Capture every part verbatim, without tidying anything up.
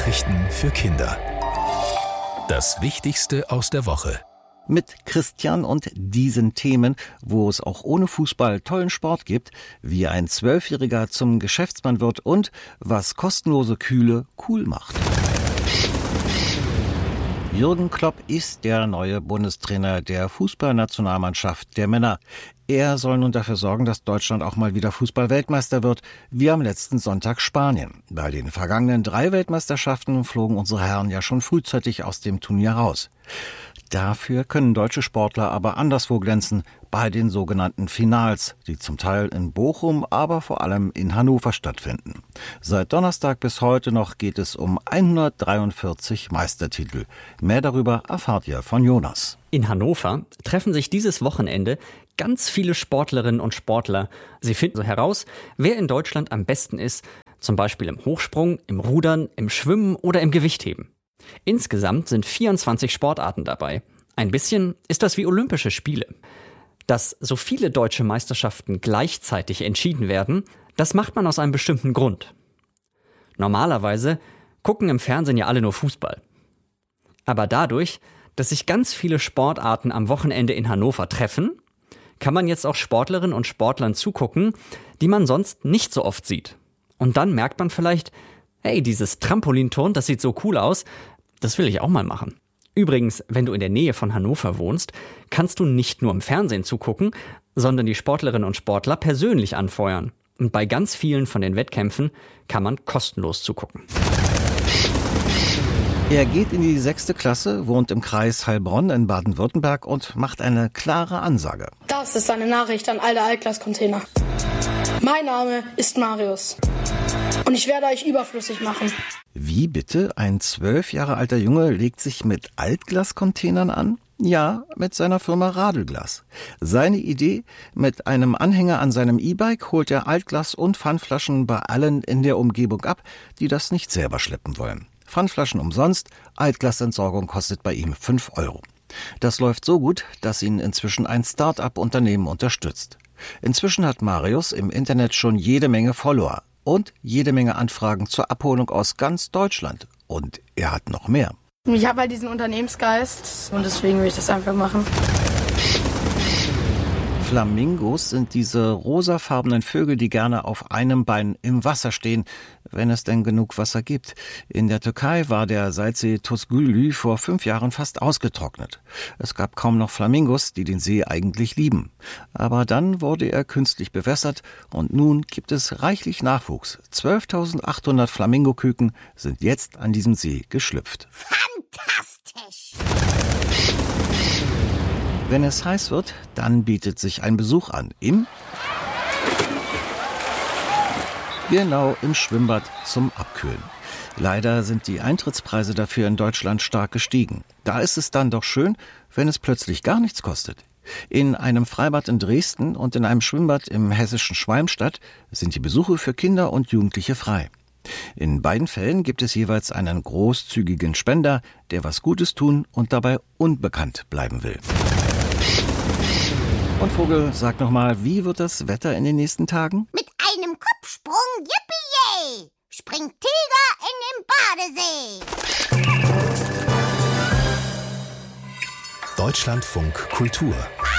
Nachrichten für Kinder. Das Wichtigste aus der Woche. Mit Christian und diesen Themen, wo es auch ohne Fußball tollen Sport gibt, wie ein Zwölfjähriger zum Geschäftsmann wird und was kostenlose Kühle cool macht. Jürgen Klopp ist der neue Bundestrainer der Fußballnationalmannschaft der Männer. Er soll nun dafür sorgen, dass Deutschland auch mal wieder Fußball-Weltmeister wird, wie am letzten Sonntag Spanien. Bei den vergangenen drei Weltmeisterschaften flogen unsere Herren ja schon frühzeitig aus dem Turnier raus. Dafür können deutsche Sportler aber anderswo glänzen, bei den sogenannten Finals, die zum Teil in Bochum, aber vor allem in Hannover stattfinden. Seit Donnerstag bis heute noch geht es um hundertdreiundvierzig Meistertitel. Mehr darüber erfahrt ihr von Jonas. In Hannover treffen sich dieses Wochenende ganz viele Sportlerinnen und Sportler. Sie finden so heraus, wer in Deutschland am besten ist, zum Beispiel im Hochsprung, im Rudern, im Schwimmen oder im Gewichtheben. Insgesamt sind vierundzwanzig Sportarten dabei. Ein bisschen ist das wie Olympische Spiele. Dass so viele deutsche Meisterschaften gleichzeitig entschieden werden, das macht man aus einem bestimmten Grund. Normalerweise gucken im Fernsehen ja alle nur Fußball. Aber dadurch, dass sich ganz viele Sportarten am Wochenende in Hannover treffen, kann man jetzt auch Sportlerinnen und Sportlern zugucken, die man sonst nicht so oft sieht. Und dann merkt man vielleicht, hey, dieses Trampolinturnen, das sieht so cool aus, das will ich auch mal machen. Übrigens, wenn du in der Nähe von Hannover wohnst, kannst du nicht nur im Fernsehen zugucken, sondern die Sportlerinnen und Sportler persönlich anfeuern. Und bei ganz vielen von den Wettkämpfen kann man kostenlos zugucken. Er geht in die sechste Klasse, wohnt im Kreis Heilbronn in Baden-Württemberg und macht eine klare Ansage. Das ist eine Nachricht an alle Altglas-Container. Mein Name ist Marius und ich werde euch überflüssig machen. Wie bitte? Ein zwölf Jahre alter Junge legt sich mit Altglas-Containern an? Ja, mit seiner Firma Radelglas. Seine Idee: mit einem Anhänger an seinem E-Bike holt er Altglas und Pfandflaschen bei allen in der Umgebung ab, die das nicht selber schleppen wollen. Pfandflaschen umsonst, Altglasentsorgung kostet bei ihm fünf Euro. Das läuft so gut, dass ihn inzwischen ein Start-up-Unternehmen unterstützt. Inzwischen hat Marius im Internet schon jede Menge Follower und jede Menge Anfragen zur Abholung aus ganz Deutschland. Und er hat noch mehr. Ich habe halt diesen Unternehmensgeist und deswegen will ich das einfach machen. Flamingos sind diese rosafarbenen Vögel, die gerne auf einem Bein im Wasser stehen, wenn es denn genug Wasser gibt. In der Türkei war der Salzsee Tuzgülü vor fünf Jahren fast ausgetrocknet. Es gab kaum noch Flamingos, die den See eigentlich lieben. Aber dann wurde er künstlich bewässert und nun gibt es reichlich Nachwuchs. zwölftausendachthundert Flamingoküken sind jetzt an diesem See geschlüpft. Fantastisch! Wenn es heiß wird, dann bietet sich ein Besuch an. Im? Genau, im Schwimmbad zum Abkühlen. Leider sind die Eintrittspreise dafür in Deutschland stark gestiegen. Da ist es dann doch schön, wenn es plötzlich gar nichts kostet. In einem Freibad in Dresden und in einem Schwimmbad im hessischen Schwalmstadt sind die Besuche für Kinder und Jugendliche frei. In beiden Fällen gibt es jeweils einen großzügigen Spender, der was Gutes tun und dabei unbekannt bleiben will. Und Vogel, sag noch mal, wie wird das Wetter in den nächsten Tagen? Mit einem Kopfsprung, yippie-yay, springt Tiger in den Badesee. Deutschlandfunk Kultur.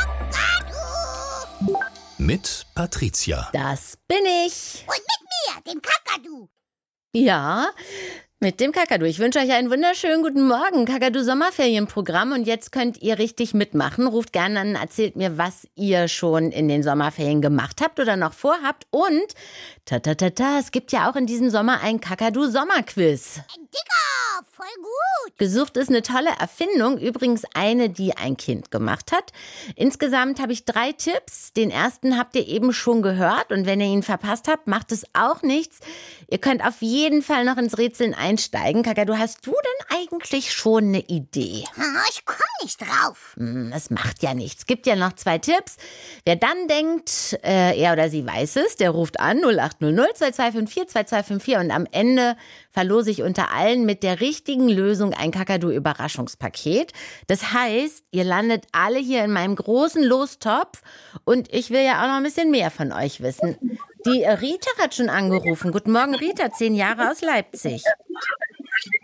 Mit Patricia. Das bin ich. Und mit mir, dem Kakadu. Ja, mit dem Kakadu. Ich wünsche euch einen wunderschönen guten Morgen. Kakadu Sommerferienprogramm und jetzt könnt ihr richtig mitmachen. Ruft gerne an, erzählt mir, was ihr schon in den Sommerferien gemacht habt oder noch vorhabt. Und ta ta ta ta, es gibt ja auch in diesem Sommer ein Kakadu Sommerquiz. Dicker, voll gut. Gesucht ist eine tolle Erfindung, übrigens eine, die ein Kind gemacht hat. Insgesamt habe ich drei Tipps. Den ersten habt ihr eben schon gehört und wenn ihr ihn verpasst habt, macht es auch nichts. Ihr könnt auf jeden Fall noch ins Rätseln einsteigen. Kakadu, hast du denn eigentlich schon eine Idee? Ich komme nicht drauf. Das macht ja nichts. Gibt ja noch zwei Tipps. Wer dann denkt, äh, er oder sie weiß es, der ruft an null acht null null zwei zwei fünf vier zwei zwei fünf vier und am Ende verlose ich unter allen mit der richtigen Lösung ein Kakadu-Überraschungspaket. Das heißt, ihr landet alle hier in meinem großen Lostopf und ich will ja auch noch ein bisschen mehr von euch wissen. Die Rita hat schon angerufen. Guten Morgen, Rita, zehn Jahre aus Leipzig.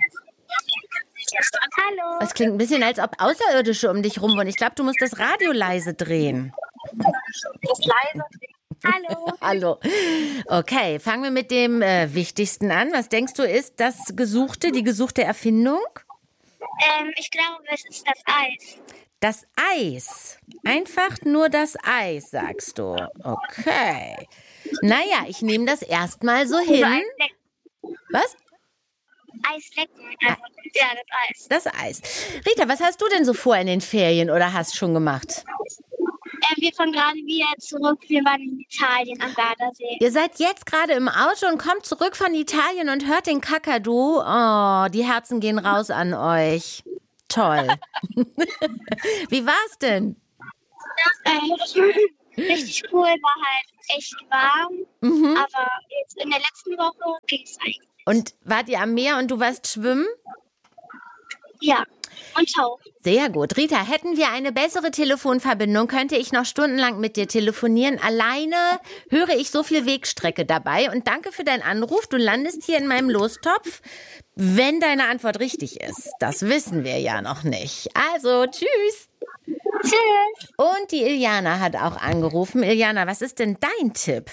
Hallo. Es klingt ein bisschen, als ob Außerirdische um dich rum wohnen. Ich glaube, du musst das Radio leise drehen. Das leise. Hallo. Hallo. Okay, fangen wir mit dem äh, Wichtigsten an. Was denkst du, ist das Gesuchte, die gesuchte Erfindung? Ähm, ich glaube, es ist das Eis. Das Eis. Einfach nur das Eis, sagst du. Okay. Naja, ich nehme das erstmal so hin. Eis lecken. Was? Eis lecken. Also, ja, das Eis. Das Eis. Rita, was hast du denn so vor in den Ferien oder hast schon gemacht? Ähm, wir fahren gerade wieder zurück. Wir waren in Italien am Gardasee. Ihr seid jetzt gerade im Auto und kommt zurück von Italien und hört den Kakadu. Oh, die Herzen gehen raus an euch. Toll. Wie war's denn? Ähm, richtig cool, war halt echt warm. Mhm. Aber jetzt in der letzten Woche ging es eigentlich. Und wart ihr am Meer und du warst schwimmen? Ja, und tauchen. Sehr gut. Rita, hätten wir eine bessere Telefonverbindung, könnte ich noch stundenlang mit dir telefonieren. Alleine höre ich so viel Wegstrecke dabei. Und danke für deinen Anruf. Du landest hier in meinem Lostopf, wenn deine Antwort richtig ist. Das wissen wir ja noch nicht. Also, tschüss. Tschüss. Und die Iliana hat auch angerufen. Iliana, was ist denn dein Tipp?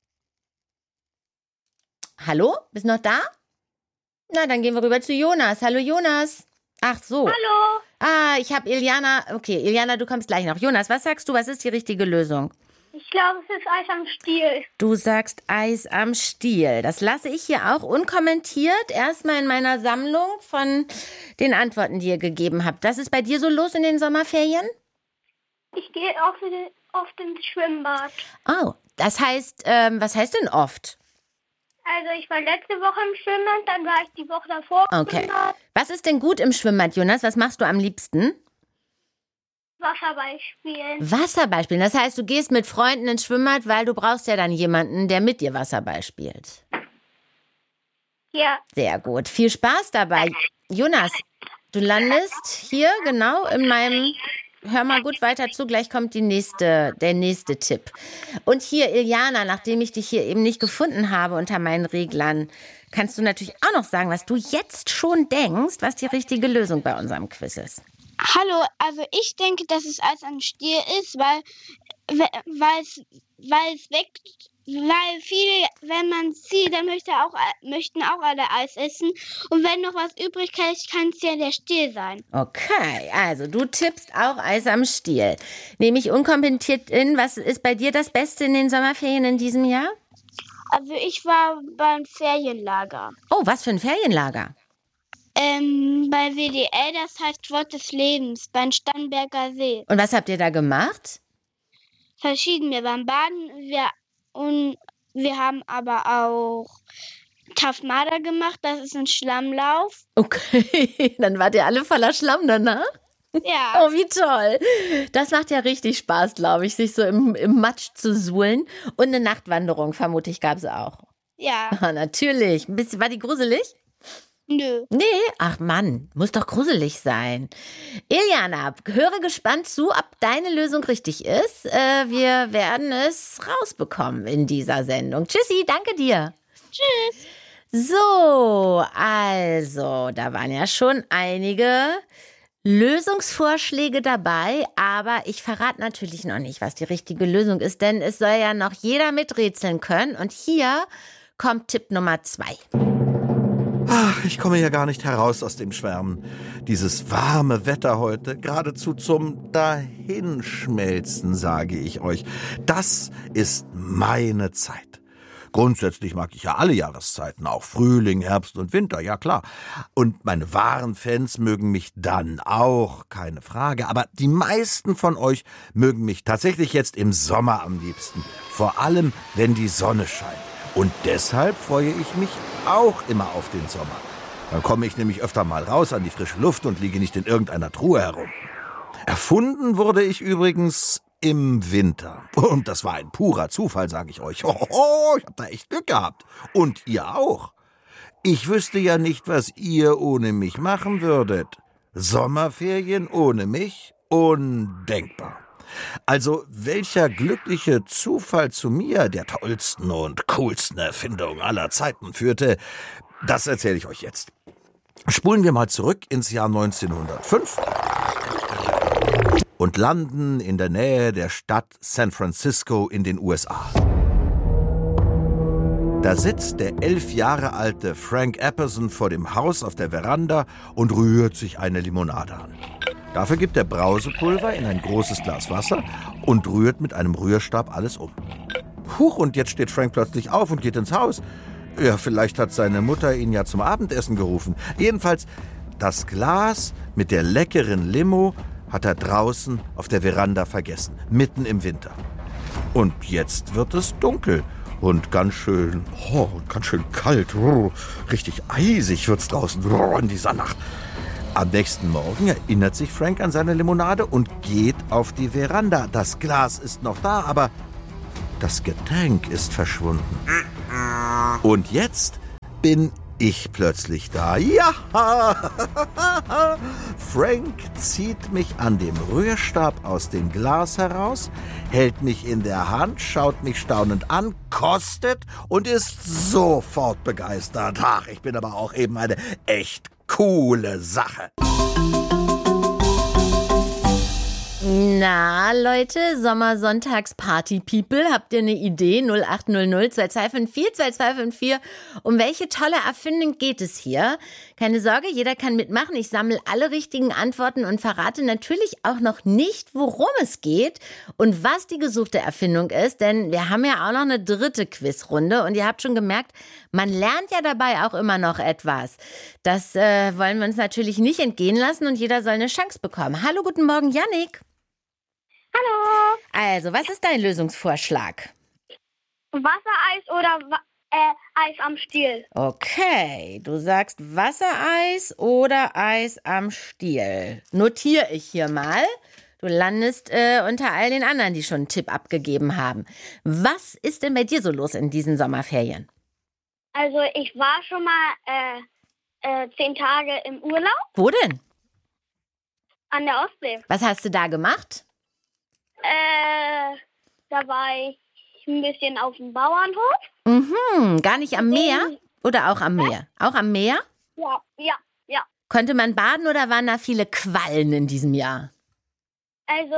Hallo? Bist du noch da? Na, dann gehen wir rüber zu Jonas. Hallo, Jonas. Ach so. Hallo. Ah, ich habe Iliana. Okay, Iliana, du kommst gleich noch. Jonas, was sagst du? Was ist die richtige Lösung? Ich glaube, es ist Eis am Stiel. Du sagst Eis am Stiel. Das lasse ich hier auch unkommentiert erstmal in meiner Sammlung von den Antworten, die ihr gegeben habt. Was ist bei dir so los in den Sommerferien? Ich gehe oft, oft ins Schwimmbad. Oh, das heißt, ähm, was heißt denn oft? Also ich war letzte Woche im Schwimmbad, dann war ich die Woche davor im Okay. Schwimmbad. Was ist denn gut im Schwimmbad, Jonas? Was machst du am liebsten? Wasserball spielen. Wasserball spielen. Das heißt, du gehst mit Freunden ins Schwimmbad, weil du brauchst ja dann jemanden, der mit dir Wasserball spielt. Ja. Sehr gut. Viel Spaß dabei. Jonas, du landest hier genau in meinem... Hör mal gut weiter zu, gleich kommt die nächste, der nächste Tipp. Und hier, Iliana, nachdem ich dich hier eben nicht gefunden habe unter meinen Reglern, kannst du natürlich auch noch sagen, was du jetzt schon denkst, was die richtige Lösung bei unserem Quiz ist. Hallo, also ich denke, dass es Eis am Stiel ist, weil, weil, es, weil es weg, weil viele, wenn man sieht, dann möchte auch, möchten auch alle Eis essen. Und wenn noch was übrig ist, kann es ja der Stiel sein. Okay, also du tippst auch Eis am Stiel. Nehme ich unkommentiert in. Was ist bei dir das Beste in den Sommerferien in diesem Jahr? Also ich war beim Ferienlager. Oh, was für ein Ferienlager? Ähm, bei W D L, das heißt Wort des Lebens, beim Starnberger See. Und was habt ihr da gemacht? Verschieden. Wir waren baden, wir, und wir haben aber auch Tafmada gemacht, das ist ein Schlammlauf. Okay, dann wart ihr alle voller Schlamm danach? Ja. Oh, wie toll. Das macht ja richtig Spaß, glaube ich, sich so im, im Matsch zu suhlen. Und eine Nachtwanderung, vermute ich, gab es auch. Ja. Ah, natürlich. War die gruselig? Nö. Nee, ach Mann, muss doch gruselig sein. Iliana, höre gespannt zu, ob deine Lösung richtig ist. Äh, wir werden es rausbekommen in dieser Sendung. Tschüssi, danke dir. Tschüss. So, also, da waren ja schon einige Lösungsvorschläge dabei, aber ich verrate natürlich noch nicht, was die richtige Lösung ist, denn es soll ja noch jeder miträtseln können. Und hier kommt Tipp Nummer zwei. Ach, ich komme ja gar nicht heraus aus dem Schwärmen. Dieses warme Wetter heute, geradezu zum Dahinschmelzen, sage ich euch. Das ist meine Zeit. Grundsätzlich mag ich ja alle Jahreszeiten, auch Frühling, Herbst und Winter, ja klar. Und meine wahren Fans mögen mich dann auch, keine Frage. Aber die meisten von euch mögen mich tatsächlich jetzt im Sommer am liebsten. Vor allem, wenn die Sonne scheint. Und deshalb freue ich mich auch immer auf den Sommer. Dann komme ich nämlich öfter mal raus an die frische Luft und liege nicht in irgendeiner Truhe herum. Erfunden wurde ich übrigens im Winter. Und das war ein purer Zufall, sage ich euch. Hohoho, ich habe da echt Glück gehabt. Und ihr auch. Ich wüsste ja nicht, was ihr ohne mich machen würdet. Sommerferien ohne mich? Undenkbar. Also, welcher glückliche Zufall zu mir, der tollsten und coolsten Erfindung aller Zeiten, führte, das erzähle ich euch jetzt. Spulen wir mal zurück ins Jahr neunzehnhundertfünf und landen in der Nähe der Stadt San Francisco in den U S A. Da sitzt der elf Jahre alte Frank Epperson vor dem Haus auf der Veranda und rührt sich eine Limonade an. Dafür gibt er Brausepulver in ein großes Glas Wasser und rührt mit einem Rührstab alles um. Huch, und jetzt steht Frank plötzlich auf und geht ins Haus. Ja, vielleicht hat seine Mutter ihn ja zum Abendessen gerufen. Jedenfalls, das Glas mit der leckeren Limo hat er draußen auf der Veranda vergessen, mitten im Winter. Und jetzt wird es dunkel und ganz schön, oh, ganz schön kalt. Oh, richtig eisig wird's draußen oh, in dieser Nacht. Am nächsten Morgen erinnert sich Frank an seine Limonade und geht auf die Veranda. Das Glas ist noch da, aber das Getränk ist verschwunden. Und jetzt bin ich plötzlich da. Ja! Frank zieht mich an dem Rührstab aus dem Glas heraus, hält mich in der Hand, schaut mich staunend an, kostet und ist sofort begeistert. Ach, ich bin aber auch eben eine echt coole Sache. Na, Leute, Sommersonntags-Party-People, habt ihr eine Idee? null acht null null zwei zwei fünf vier zwei zwei fünf vier. Um welche tolle Erfindung geht es hier? Keine Sorge, jeder kann mitmachen. Ich sammle alle richtigen Antworten und verrate natürlich auch noch nicht, worum es geht und was die gesuchte Erfindung ist, denn wir haben ja auch noch eine dritte Quizrunde und ihr habt schon gemerkt, man lernt ja dabei auch immer noch etwas. Das äh, wollen wir uns natürlich nicht entgehen lassen und jeder soll eine Chance bekommen. Hallo, guten Morgen, Jannik. Hallo. Also, was ist dein Lösungsvorschlag? Wassereis oder äh, Eis am Stiel? Okay, du sagst Wassereis oder Eis am Stiel. Notiere ich hier mal. Du landest äh, unter all den anderen, die schon einen Tipp abgegeben haben. Was ist denn bei dir so los in diesen Sommerferien? Also, ich war schon mal äh, äh, zehn Tage im Urlaub. Wo denn? An der Ostsee. Was hast du da gemacht? Äh, da war ich ein bisschen auf dem Bauernhof. Mhm, gar nicht am Meer? Oder auch am Meer? Auch am Meer? Ja, ja, ja. Konnte man baden oder waren da viele Quallen in diesem Jahr? Also,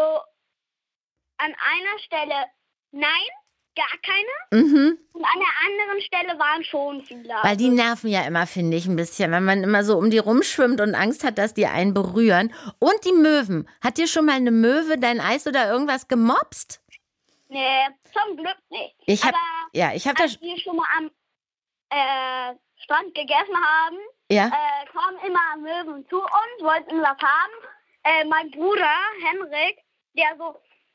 an einer Stelle nein, gar keine. Mhm. Und an der anderen Stelle waren schon viele. Weil die nerven ja immer, finde ich, ein bisschen, wenn man immer so um die rumschwimmt und Angst hat, dass die einen berühren. Und die Möwen. Hat dir schon mal eine Möwe dein Eis oder irgendwas gemopst? Nee, zum Glück nicht. Ich hab, Aber ja, ich hab als da... wir schon mal am äh, Strand gegessen haben, ja? äh, kamen immer Möwen zu uns, wollten was haben. Äh, mein Bruder, Henrik, der so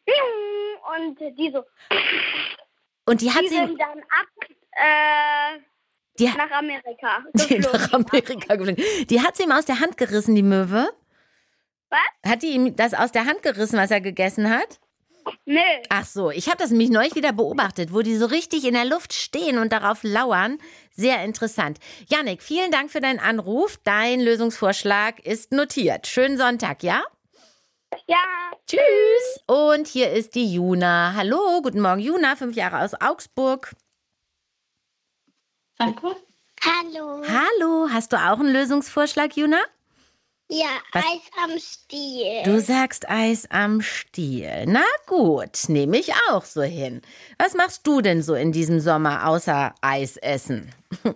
und die so... Und die hat die sie... sind dann ab äh, die nach Amerika Die nach Amerika geflogen. Die hat sie ihm aus der Hand gerissen, die Möwe? Was? Hat die ihm das aus der Hand gerissen, was er gegessen hat? Nö. Ach so, ich habe das nämlich neulich wieder beobachtet, wo die so richtig in der Luft stehen und darauf lauern. Sehr interessant. Jannik, vielen Dank für deinen Anruf. Dein Lösungsvorschlag ist notiert. Schönen Sonntag, ja? Ja. Tschüss. Und hier ist die Juna. Hallo, guten Morgen, Juna, fünf Jahre aus Augsburg. Danke. Hallo. Hallo, hast du auch einen Lösungsvorschlag, Juna? Ja, Was? Eis am Stiel. Du sagst Eis am Stiel. Na gut, nehme ich auch so hin. Was machst du denn so in diesem Sommer außer Eis essen?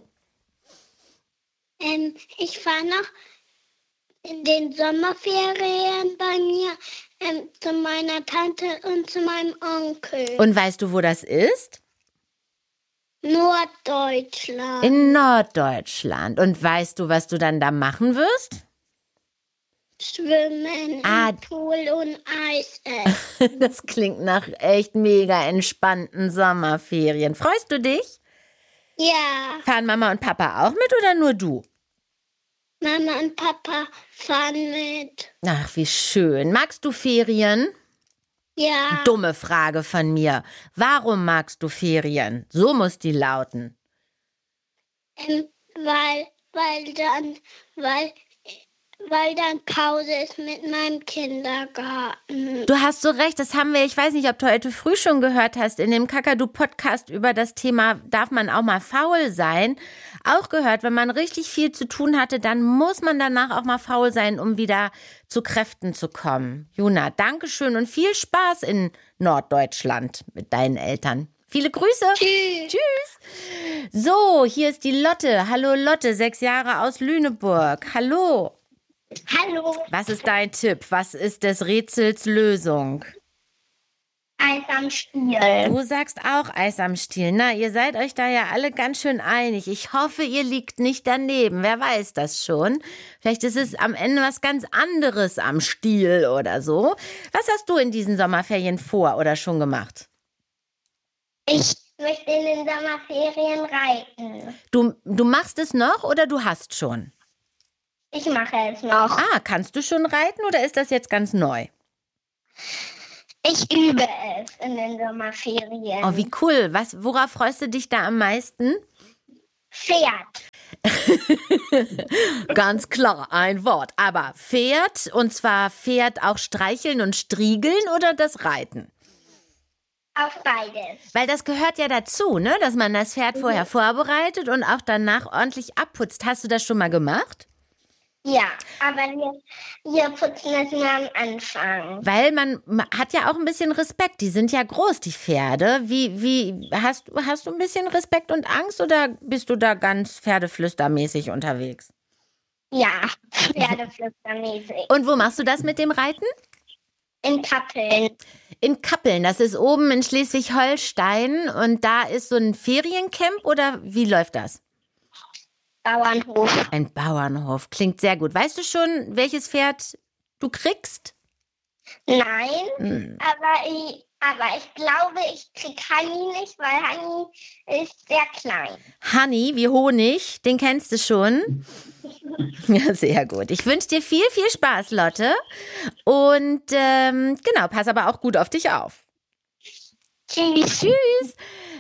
ähm, ich fahre noch in den Sommerferien bei mir ähm, zu meiner Tante und zu meinem Onkel. Und weißt du, wo das ist? Norddeutschland. In Norddeutschland. Und weißt du, was du dann da machen wirst? Schwimmen Ah. im Pool und Eis essen. Das klingt nach echt mega entspannten Sommerferien. Freust du dich? Ja, Fahren Mama und Papa auch mit oder nur du? Mama und Papa fahren mit. Ach, wie schön. Magst du Ferien? Ja, Dumme Frage von mir. Warum magst du Ferien? So muss die lauten. ähm, weil, weil dann, weil, weil dann Pause ist mit meinem Kindergarten. Du hast so recht, das haben wir, ich weiß nicht, ob du heute früh schon gehört hast, in dem Kakadu-Podcast über das Thema, darf man auch mal faul sein? auch gehört, wenn man richtig viel zu tun hatte, dann muss man danach auch mal faul sein, um wieder zu Kräften zu kommen. Juna, Dankeschön und viel Spaß in Norddeutschland mit deinen Eltern. Viele Grüße. Tschüss. Tschüss. So, hier ist die Lotte. Hallo Lotte, sechs Jahre aus Lüneburg. Hallo. Hallo. Was ist dein Tipp? Was ist des Rätsels Lösung? Eis am Stiel. Du sagst auch Eis am Stiel. Na, ihr seid euch da ja alle ganz schön einig. Ich hoffe, ihr liegt nicht daneben. Wer weiß das schon? Vielleicht ist es am Ende was ganz anderes am Stiel oder so. Was hast du in diesen Sommerferien vor oder schon gemacht? Ich möchte in den Sommerferien reiten. Du, du machst es noch oder du hast schon? Ich mache es noch. Ah, kannst du schon reiten oder ist das jetzt ganz neu? Ich übe es in den Sommerferien. Oh, wie cool. Was, worauf freust du dich da am meisten? Pferd. Ganz klar, ein Wort. Aber Pferd, und zwar Pferd auch streicheln und striegeln oder das Reiten? Auf beides. Weil das gehört ja dazu, ne? Dass man das Pferd vorher vorbereitet und auch danach ordentlich abputzt. Hast du das schon mal gemacht? Ja, aber wir, wir putzen es nur am Anfang. Weil man hat ja auch ein bisschen Respekt. Die sind ja groß, die Pferde. Wie, wie, hast, hast du ein bisschen Respekt und Angst oder bist du da ganz pferdeflüstermäßig unterwegs? Ja, pferdeflüstermäßig. Und wo machst du das mit dem Reiten? In Kappeln. In Kappeln, das ist oben in Schleswig-Holstein und da ist so ein Feriencamp oder wie läuft das? Bauernhof. Ein Bauernhof, klingt sehr gut. Weißt du schon, welches Pferd du kriegst? Nein, Hm. aber, ich, aber ich glaube, ich krieg Honey nicht, weil Honey ist sehr klein. Honey, wie Honig, den kennst du schon. Ja, sehr gut. Ich wünsche dir viel, viel Spaß, Lotte. Und ähm, genau, pass aber auch gut auf dich auf. Tschüss. Tschüss.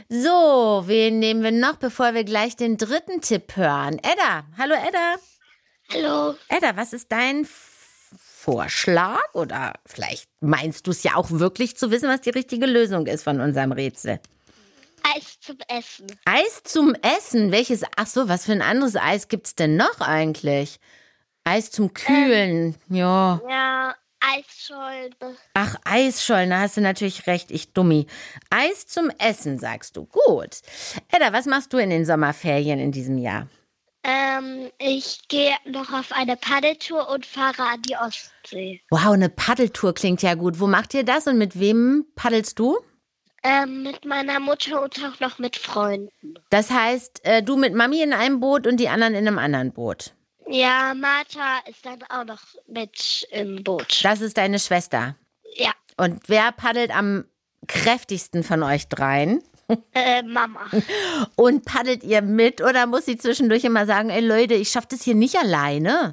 So, wen nehmen wir noch, bevor wir gleich den dritten Tipp hören? Edda, hallo Edda. Hallo. Edda, was ist dein F- Vorschlag? Oder vielleicht meinst du es ja auch wirklich zu wissen, was die richtige Lösung ist von unserem Rätsel. Eis zum Essen. Eis zum Essen? Welches? Ach so, was für ein anderes Eis gibt's denn noch eigentlich? Eis zum Kühlen, ähm, ja. Ja, Eisschollen. Ach, Eisschollen, da hast du natürlich recht, ich Dummi. Eis zum Essen, sagst du. Gut. Edda, was machst du in den Sommerferien in diesem Jahr? Ähm, ich gehe noch auf eine Paddeltour und fahre an die Ostsee. Wow, eine Paddeltour klingt ja gut. Wo macht ihr das und mit wem paddelst du? Ähm, mit meiner Mutter und auch noch mit Freunden. Das heißt, äh, du mit Mami in einem Boot und die anderen in einem anderen Boot. Ja, Martha ist dann auch noch mit im Boot. Das ist deine Schwester. Ja. Und wer paddelt am kräftigsten von euch dreien? Äh, Mama. Und paddelt ihr mit oder muss sie zwischendurch immer sagen, ey Leute, ich schaff das hier nicht alleine?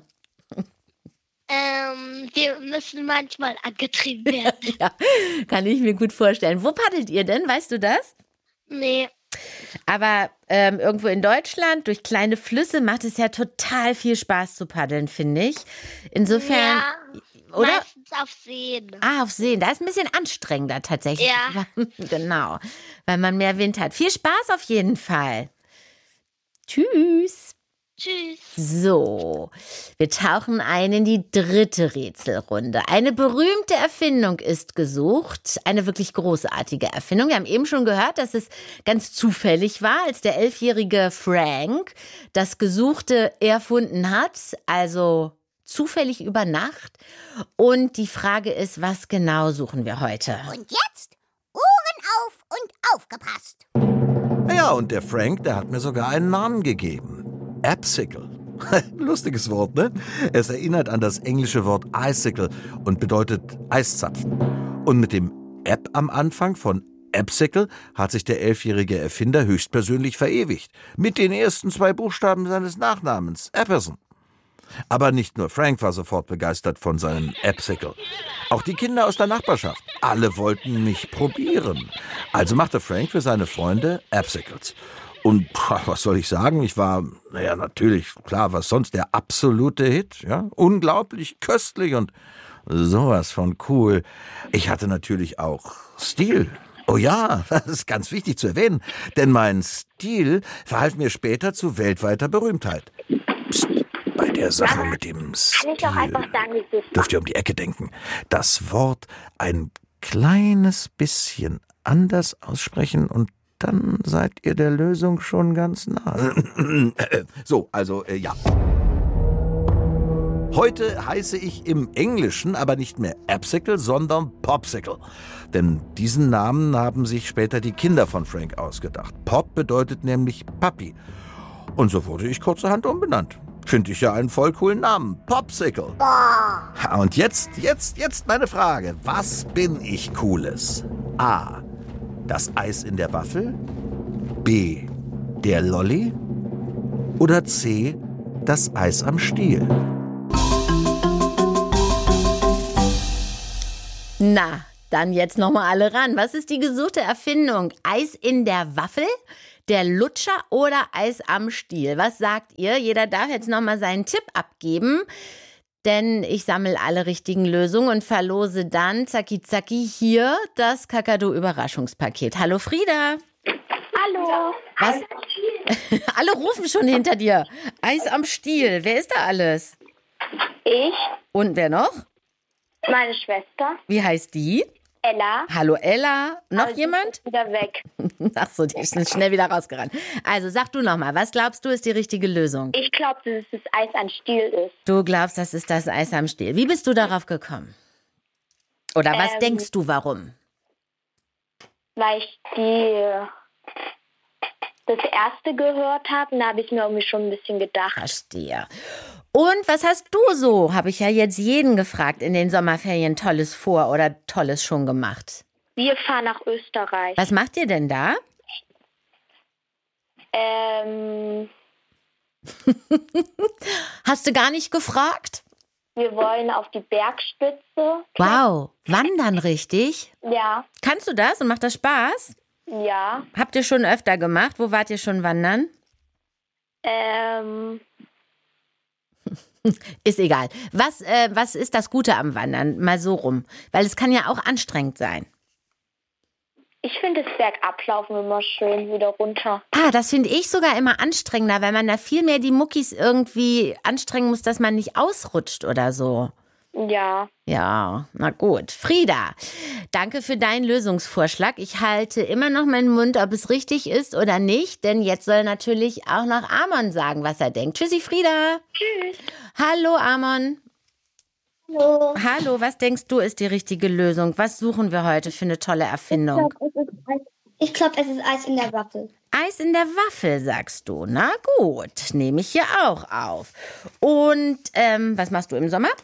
Ähm, wir müssen manchmal angetrieben werden. Ja, kann ich mir gut vorstellen. Wo paddelt ihr denn? Weißt du das? Nee. Aber ähm, irgendwo in Deutschland, durch kleine Flüsse, macht es ja total viel Spaß zu paddeln, finde ich. Insofern, Ja, oder? meistens auf Seen. Ah, auf Seen. Da ist ein bisschen anstrengender tatsächlich. Ja. Genau, weil man mehr Wind hat. Viel Spaß auf jeden Fall. Tschüss. Tschüss. So, wir tauchen ein in die dritte Rätselrunde. Eine berühmte Erfindung ist gesucht, eine wirklich großartige Erfindung. Wir haben eben schon gehört, dass es ganz zufällig war, als der elfjährige Frank das Gesuchte erfunden hat, also zufällig über Nacht. Und die Frage ist, was genau suchen wir heute? Und jetzt Ohren auf und aufgepasst. Ja, und der Frank, der hat mir sogar einen Namen gegeben. Absicle. Lustiges Wort, ne? Es erinnert an das englische Wort icicle und bedeutet Eiszapfen. Und mit dem Ab am Anfang von Absicle hat sich der elfjährige Erfinder höchstpersönlich verewigt. Mit den ersten zwei Buchstaben seines Nachnamens, Apperson. Aber nicht nur Frank war sofort begeistert von seinem Absicle. Auch die Kinder aus der Nachbarschaft. Alle wollten mich probieren. Also machte Frank für seine Freunde Absicles. Und was soll ich sagen? Ich war, naja, natürlich, klar, was sonst, der absolute Hit. Ja? Unglaublich köstlich und sowas von cool. Ich hatte natürlich auch Stil. Oh ja, das ist ganz wichtig zu erwähnen, denn mein Stil verhalf mir später zu weltweiter Berühmtheit. Psst, bei der Sache mit dem Stil Kann ich auch einfach sagen, wie es ist. dürft ihr um die Ecke denken. Das Wort ein kleines bisschen anders aussprechen und dann seid ihr der Lösung schon ganz nah. So, also äh, ja. Heute heiße ich im Englischen aber nicht mehr Absicle, sondern Popsicle. Denn diesen Namen haben sich später die Kinder von Frank ausgedacht. Pop bedeutet nämlich Papi. Und so wurde ich kurzerhand umbenannt. Finde ich ja einen voll coolen Namen. Popsicle. Oh. Und jetzt, jetzt, jetzt meine Frage. Was bin ich Cooles? A. Das Eis in der Waffel? B. Der Lolli? Oder C. Das Eis am Stiel? Na, dann jetzt nochmal alle ran. Was ist die gesuchte Erfindung? Eis in der Waffel, der Lutscher oder Eis am Stiel? Was sagt ihr? Jeder darf jetzt nochmal seinen Tipp abgeben. Denn ich sammle alle richtigen Lösungen und verlose dann, zacki zacki, hier das Kakadu-Überraschungspaket. Hallo Frieda. Hallo. Was? Alle rufen schon hinter dir. Eis am Stiel. Wer ist da alles? Ich, Und wer noch? meine Schwester, Wie heißt die? Ella. Hallo Ella. Noch Also, jemand? ist wieder weg. Ach so, die ist schnell wieder rausgerannt. Also sag du nochmal, was glaubst du ist die richtige Lösung? Ich glaube, dass es das Eis an Stiel ist. Du glaubst, das ist das Eis am Stiel. Wie bist du darauf gekommen? Oder was Ähm, denkst du, warum? Weil ich die das erste gehört habe, und da habe ich mir irgendwie schon ein bisschen gedacht. Verstehe. Und was hast du so, habe ich ja jetzt jeden gefragt, in den Sommerferien Tolles vor oder Tolles schon gemacht? Wir fahren nach Österreich. Was macht ihr denn da? Ähm, Hast du gar nicht gefragt? wir wollen auf die Bergspitze. Wow, wandern richtig? Ja, Kannst du das und macht das Spaß? ja. Habt ihr schon öfter gemacht? Wo wart ihr schon wandern? Ähm, Ist egal. Was, äh, was ist das Gute am Wandern? Mal so rum. Weil es kann ja auch anstrengend sein. ich finde das Bergablaufen immer schön, wieder runter. Ah, das finde ich sogar immer anstrengender, weil man da viel mehr die Muckis irgendwie anstrengen muss, dass man nicht ausrutscht oder so. Ja. Ja, na gut. Frieda, danke für deinen Lösungsvorschlag. Ich halte immer noch meinen Mund, ob es richtig ist oder nicht, denn jetzt soll natürlich auch noch Amon sagen, was er denkt. Tschüssi, Frieda. Tschüss. Hallo, Amon. Hallo. Hallo, was denkst du ist die richtige Lösung? Was suchen wir heute für eine tolle Erfindung? Ich glaube, es ist Eis in der Waffel. Eis in der Waffel, sagst du. Na gut, nehme ich hier auch auf. Und ähm, was machst du im Sommer?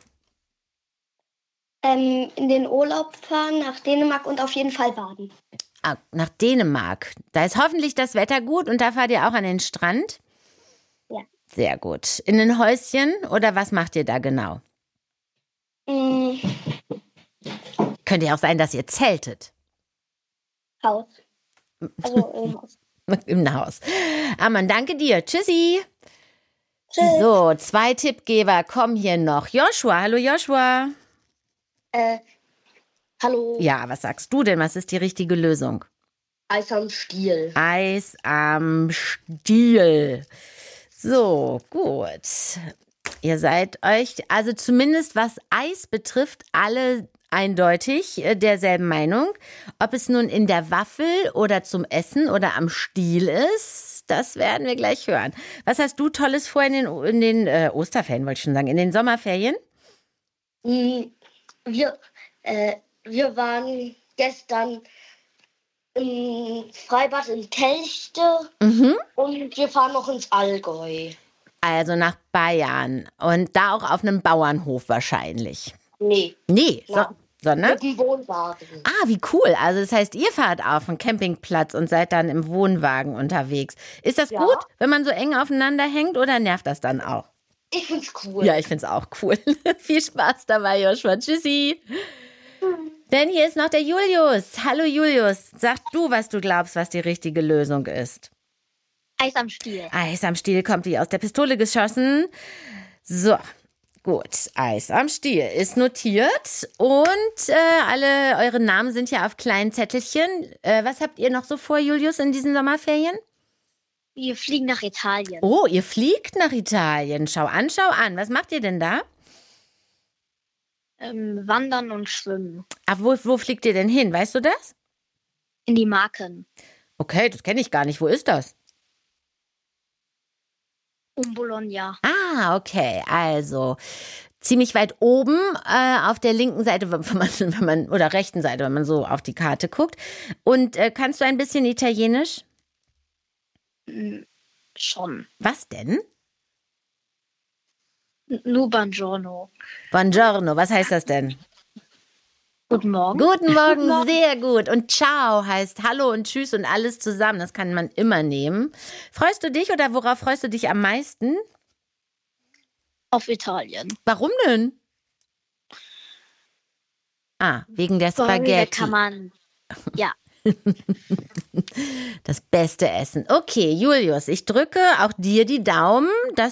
Ähm, in den Urlaub fahren, nach Dänemark und auf jeden Fall baden. Ah, nach Dänemark. Da ist hoffentlich das Wetter gut und da fahrt ihr auch an den Strand? Ja. Sehr gut. In ein Häuschen oder was macht ihr da genau? Mm, Könnte ja auch sein, dass ihr zeltet. Haus. Also im Haus. Im Haus. Amann, danke dir. Tschüssi. Tschüss. So, zwei Tippgeber kommen hier noch. Joshua, hallo Joshua. Äh, hallo. Ja, was sagst du denn? Was ist die richtige Lösung? Eis am Stiel. Eis am Stiel. So, gut. Ihr seid euch, also zumindest was Eis betrifft, alle eindeutig äh, derselben Meinung. Ob es nun in der Waffel oder zum Essen oder am Stiel ist, das werden wir gleich hören. Was hast du Tolles vor in den, in den äh, Osterferien, wollte ich schon sagen, in den Sommerferien? Mm, wir, äh, wir waren gestern im Freibad in Telchte Mhm. und wir fahren noch ins Allgäu. Also nach Bayern und da auch auf einem Bauernhof wahrscheinlich. Nee, Nee, so, Ja. sondern? mit dem Wohnwagen. Ah, wie cool. Also das heißt, ihr fahrt auf einen Campingplatz und seid dann im Wohnwagen unterwegs. Ist das Ja. gut, wenn man so eng aufeinander hängt oder nervt das dann auch? Ich find's cool. Ja, ich find's auch cool. Viel Spaß dabei, Joshua. Tschüssi. Denn hier ist noch der Julius. Hallo Julius. Sag du, was du glaubst, was die richtige Lösung ist. Eis am Stiel. Eis am Stiel kommt wie aus der Pistole geschossen. So, Gut, Eis am Stiel ist notiert und äh, alle eure Namen sind ja auf kleinen Zettelchen. Äh, was habt ihr noch so vor, Julius, in diesen Sommerferien? Wir fliegen nach Italien. Oh, ihr fliegt nach Italien. Schau an, schau an. Was macht ihr denn da? Ähm, wandern und schwimmen. Ach, wo, wo fliegt ihr denn hin? Weißt du das? In die Marken. Okay, das kenne ich gar nicht. Wo ist das? Um Bologna. Ah, okay. Also ziemlich weit oben äh, auf der linken Seite, wenn man, wenn man, oder rechten Seite, wenn man so auf die Karte guckt. Und äh, kannst du ein bisschen Italienisch? Mm, schon. Was denn? Nur Buongiorno. Buongiorno, was heißt das denn? Guten Morgen. Guten Morgen, Guten Morgen, sehr gut. Und Ciao heißt Hallo und Tschüss und alles zusammen. Das kann man immer nehmen. Freust du dich oder worauf freust du dich am meisten? Auf Italien. Warum denn? Ah, wegen der Spaghetti. Da kann man, ja. Das beste Essen. Okay, Julius, ich drücke auch dir die Daumen, dass